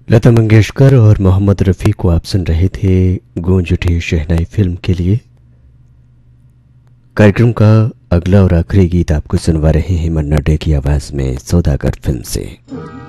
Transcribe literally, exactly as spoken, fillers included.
लता मंगेशकर और मोहम्मद रफ़ी को आप सुन रहे थे गूंज उठी शहनाई फिल्म के लिए। कार्यक्रम का अगला और आखिरी गीत आपको सुनवा रहे हैं मन्ना डे की आवाज में सौदागर फिल्म से।